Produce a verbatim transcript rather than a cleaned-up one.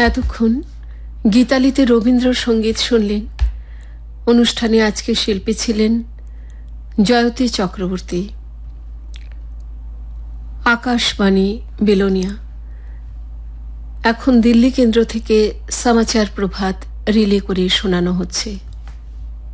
এতক্ষণ গীতালিতে রবীন্দ্রসঙ্গীত শুনলেন। অনুষ্ঠানে আজকে শিল্পী ছিলেন জয়তী চক্রবর্তী। আকাশবাণী বিলোনিয়া। এখন দিল্লি কেন্দ্র থেকে সমাচার প্রভাত রিলে করে শোনানো হচ্ছে।